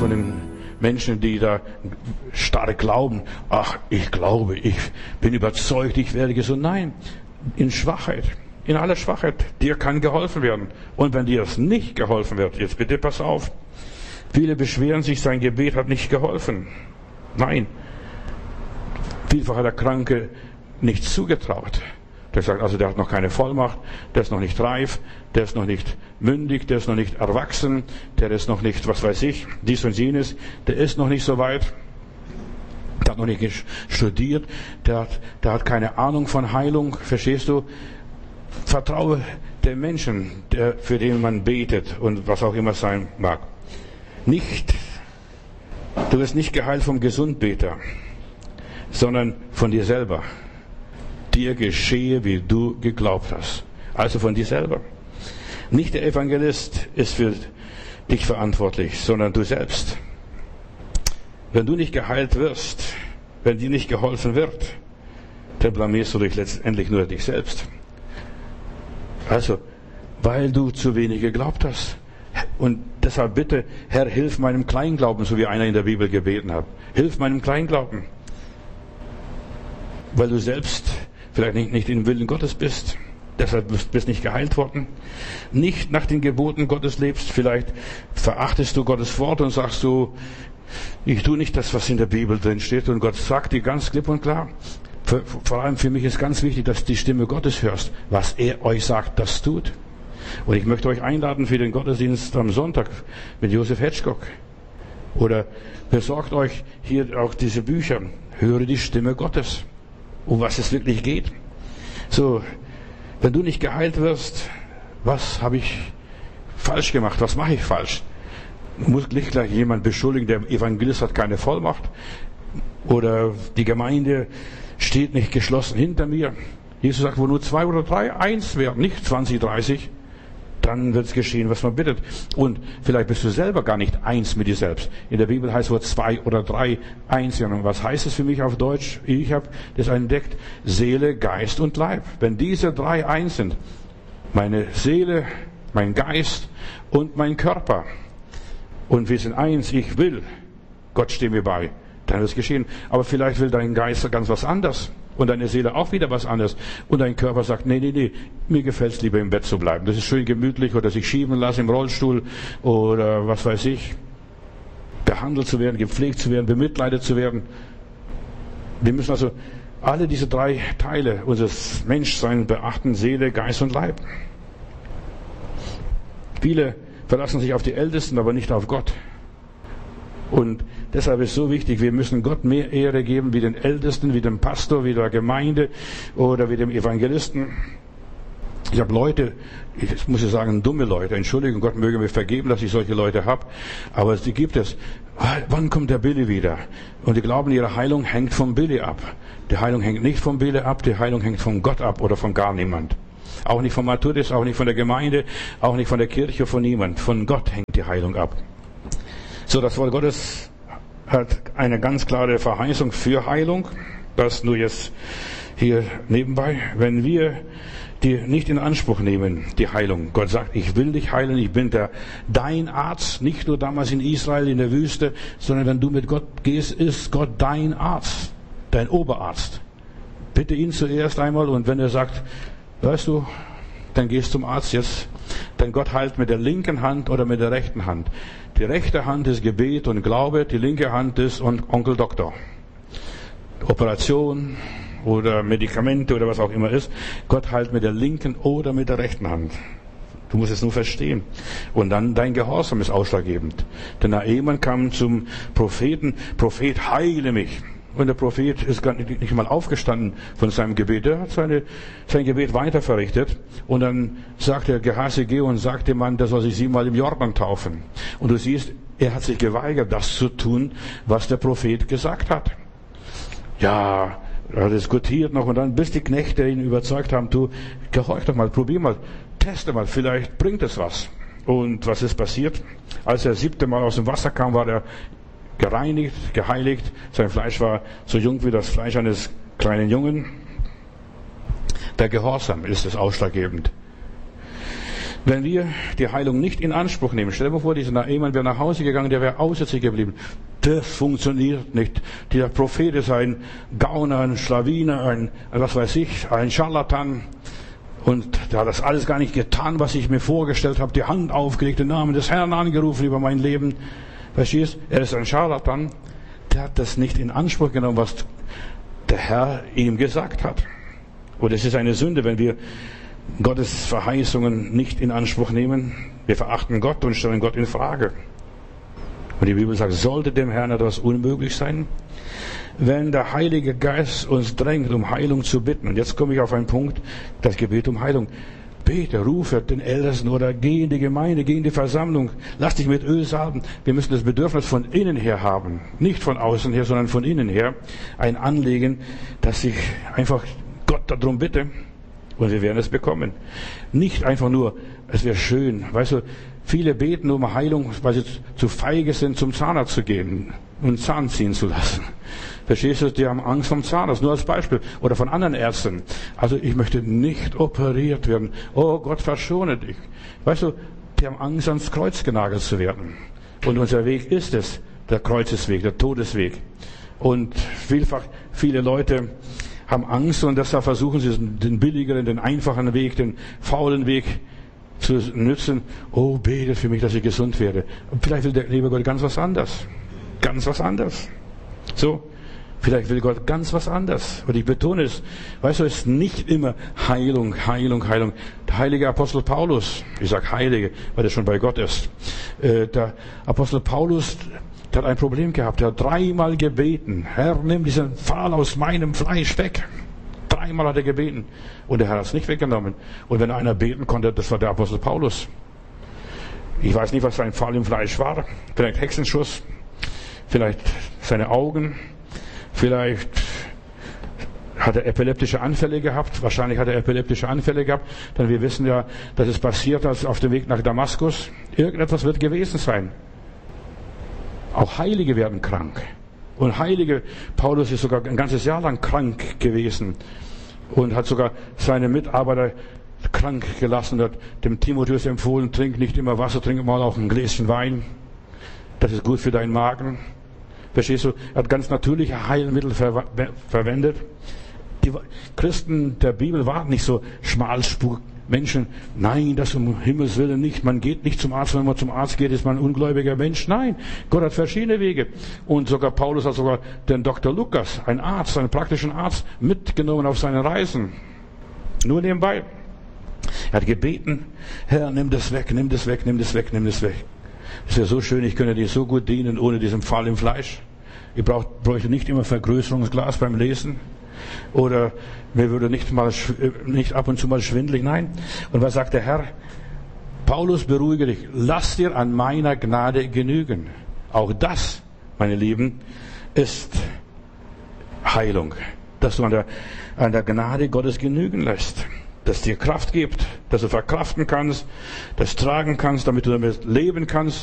von den Menschen, die da stark glauben. Ach, ich glaube, ich bin überzeugt, ich werde gesund. Nein, in Schwachheit, in aller Schwachheit. Dir kann geholfen werden. Und wenn dir das nicht geholfen wird, jetzt bitte pass auf. Viele beschweren sich, sein Gebet hat nicht geholfen. Nein. Vielfach hat der Kranke nichts zugetraut. Der sagt also, der hat noch keine Vollmacht, der ist noch nicht reif, der ist noch nicht mündig, der ist noch nicht erwachsen, der ist noch nicht, was weiß ich, dies und jenes, der ist noch nicht so weit, der hat noch nicht studiert, der hat keine Ahnung von Heilung, verstehst du? Vertraue dem Menschen, für den man betet und was auch immer sein mag. Du wirst nicht geheilt vom Gesundbeter, sondern von dir selber. Dir geschehe, wie du geglaubt hast. Also von dir selber. Nicht der Evangelist ist für dich verantwortlich, sondern du selbst. Wenn du nicht geheilt wirst, wenn dir nicht geholfen wird, dann blamierst du dich letztendlich nur dich selbst. Also, weil du zu wenig geglaubt hast. Und deshalb bitte, Herr, hilf meinem Kleinglauben, so wie einer in der Bibel gebeten hat. Hilf meinem Kleinglauben. Weil du selbst vielleicht nicht im Willen Gottes bist. Deshalb bist nicht geheilt worden. Nicht nach den Geboten Gottes lebst. Vielleicht verachtest du Gottes Wort und sagst du, ich tue nicht das, was in der Bibel drin steht. Und Gott sagt dir ganz klipp und klar. Vor allem für mich ist ganz wichtig, dass du die Stimme Gottes hörst. Was er euch sagt, das tut. Und ich möchte euch einladen für den Gottesdienst am Sonntag mit Josef Hetschkock. Oder besorgt euch hier auch diese Bücher. Höre die Stimme Gottes. Um was es wirklich geht. So, wenn du nicht geheilt wirst, was habe ich falsch gemacht? Was mache ich falsch? Muss nicht gleich jemand beschuldigen, der Evangelist hat keine Vollmacht oder die Gemeinde steht nicht geschlossen hinter mir. Jesus sagt, wo nur 2 oder 3 eins werden, nicht 20, 30, dann wird es geschehen, was man bittet. Und vielleicht bist du selber gar nicht eins mit dir selbst. In der Bibel heißt es, wo 2 oder 3 eins werden. Und was heißt es für mich auf Deutsch? Ich habe das entdeckt. Seele, Geist und Leib. Wenn diese 3 eins sind, meine Seele, mein Geist und mein Körper, und wir sind eins, ich will, Gott steht mir bei, dann wird es geschehen. Aber vielleicht will dein Geist ganz was anderes. Und deine Seele auch wieder was anderes. Und dein Körper sagt, nee, mir gefällt es lieber im Bett zu bleiben. Das ist schön gemütlich oder sich schieben lassen im Rollstuhl oder was weiß ich. Behandelt zu werden, gepflegt zu werden, bemitleidet zu werden. Wir müssen also alle diese 3 Teile unseres Menschseins beachten, Seele, Geist und Leib. Viele verlassen sich auf die Ältesten, aber nicht auf Gott. Und deshalb ist so wichtig, wir müssen Gott mehr Ehre geben, wie den Ältesten, wie dem Pastor, wie der Gemeinde oder wie dem Evangelisten. Ich habe Leute, ich muss sagen, dumme Leute, Entschuldigung, Gott möge mir vergeben, dass ich solche Leute habe, aber die gibt es. Wann kommt der Billy wieder? Und die glauben, ihre Heilung hängt vom Billy ab. Die Heilung hängt nicht vom Billy ab, die Heilung hängt von Gott ab oder von gar niemand. Auch nicht von Matthäus, auch nicht von der Gemeinde, auch nicht von der Kirche, von niemand. Von Gott hängt die Heilung ab. So, das Wort Gottes hat eine ganz klare Verheißung für Heilung. Das nur jetzt hier nebenbei. Wenn wir die nicht in Anspruch nehmen, die Heilung. Gott sagt, ich will dich heilen, ich bin dein Arzt. Nicht nur damals in Israel in der Wüste, sondern wenn du mit Gott gehst, ist Gott dein Arzt, dein Oberarzt. Bitte ihn zuerst einmal und wenn er sagt, weißt du, dann gehst zum Arzt jetzt. Denn Gott heilt mit der linken Hand oder mit der rechten Hand. Die rechte Hand ist Gebet und Glaube, die linke Hand ist Onkel Doktor. Operation oder Medikamente oder was auch immer ist. Gott heilt mit der linken oder mit der rechten Hand. Du musst es nur verstehen. Und dann dein Gehorsam ist ausschlaggebend. Denn Naaman kam zum Propheten, Prophet, heile mich. Und der Prophet ist gar nicht mal aufgestanden von seinem Gebet. Er hat sein Gebet weiter verrichtet. Und dann sagt der Gehazi, geh und sagt dem Mann, der soll sich 7-mal im Jordan taufen. Und du siehst, er hat sich geweigert, das zu tun, was der Prophet gesagt hat. Ja, er diskutiert noch und dann, bis die Knechte ihn überzeugt haben, du, gehorch doch mal, probier mal, teste mal, vielleicht bringt es was. Und was ist passiert? Als er 7. Mal aus dem Wasser kam, war er gereinigt, geheiligt. Sein Fleisch war so jung wie das Fleisch eines kleinen Jungen. Der Gehorsam ist es ausschlaggebend. Wenn wir die Heilung nicht in Anspruch nehmen, stell dir mal vor, dieser Naaman wäre nach Hause gegangen, der wäre aussätzlich geblieben. Das funktioniert nicht. Dieser Prophet ist ein Gauner, ein Schlawiner, ein was weiß ich, ein Scharlatan. Und der hat das alles gar nicht getan, was ich mir vorgestellt habe. Die Hand aufgelegt, den Namen des Herrn angerufen über mein Leben. Verstehst? Er ist ein Scharlatan. Der hat das nicht in Anspruch genommen, was der Herr ihm gesagt hat. Und es ist eine Sünde, wenn wir Gottes Verheißungen nicht in Anspruch nehmen. Wir verachten Gott und stellen Gott in Frage. Und die Bibel sagt, sollte dem Herrn etwas unmöglich sein? Wenn der Heilige Geist uns drängt, um Heilung zu bitten, und jetzt komme ich auf einen Punkt, das Gebet um Heilung. Bete, rufe den Ältesten oder geh in die Gemeinde, geh in die Versammlung, lass dich mit Öl salben. Wir müssen das Bedürfnis von innen her haben. Nicht von außen her, sondern von innen her. Ein Anliegen, dass ich einfach Gott darum bitte. Und wir werden es bekommen. Nicht einfach nur, es wäre schön. Weißt du, viele beten um Heilung, weil sie zu feige sind, zum Zahnarzt zu gehen und einen Zahn ziehen zu lassen. Verstehst du? Die haben Angst vom Zahnarzt, nur als Beispiel. Oder von anderen Ärzten. Also ich möchte nicht operiert werden. Oh Gott, verschone dich. Weißt du, die haben Angst, ans Kreuz genagelt zu werden. Und unser Weg ist es, der Kreuzesweg, der Todesweg. Und vielfach, viele Leute haben Angst und deshalb versuchen sie den billigeren, den einfachen Weg, den faulen Weg zu nützen. Oh, betet für mich, dass ich gesund werde. Und vielleicht will der liebe Gott ganz was anderes. Ganz was anderes. So, vielleicht will Gott ganz was anderes. Und ich betone es, weißt du, es ist nicht immer Heilung, Heilung, Heilung. Der heilige Apostel Paulus, ich sage Heilige, weil er schon bei Gott ist. Der Apostel Paulus, der hat ein Problem gehabt. Er hat 3-mal gebeten. Herr, nimm diesen Pfahl aus meinem Fleisch weg. 3-mal hat er gebeten. Und der Herr hat es nicht weggenommen. Und wenn einer beten konnte, das war der Apostel Paulus. Ich weiß nicht, was sein Pfahl im Fleisch war. Vielleicht Hexenschuss. Vielleicht seine Augen. Vielleicht hat er epileptische Anfälle gehabt. Wahrscheinlich hat er epileptische Anfälle gehabt. Denn wir wissen ja, dass es passiert ist auf dem Weg nach Damaskus. Irgendetwas wird gewesen sein. Auch Heilige werden krank. Und Heilige, Paulus ist sogar ein ganzes Jahr lang krank gewesen und hat sogar seine Mitarbeiter krank gelassen und hat dem Timotheus empfohlen, trink nicht immer Wasser, trink mal auch ein Gläschen Wein. Das ist gut für deinen Magen. Verstehst du? Er hat ganz natürliche Heilmittel verwendet. Die Christen der Bibel waren nicht so Schmalspur. Menschen, nein, das um Himmels Willen nicht. Man geht nicht zum Arzt, wenn man zum Arzt geht, ist man ein ungläubiger Mensch. Nein, Gott hat verschiedene Wege. Und sogar Paulus hat sogar den Dr. Lukas, einen Arzt, einen praktischen Arzt, mitgenommen auf seine Reisen. Nur nebenbei. Er hat gebeten, Herr, nimm das weg, nimm das weg, nimm das weg, nimm das weg. Das wäre so schön, ich könnte dir so gut dienen, ohne diesen Pfahl im Fleisch. Ihr bräuchte nicht immer Vergrößerungsglas beim Lesen. Oder mir würde nicht ab und zu mal schwindelig. Nein. Und was sagt der Herr? Paulus, beruhige dich. Lass dir an meiner Gnade genügen. Auch das, meine Lieben, ist Heilung. Dass du an der Gnade Gottes genügen lässt. Dass dir Kraft gibt, dass du verkraften kannst, das tragen kannst, damit du damit leben kannst.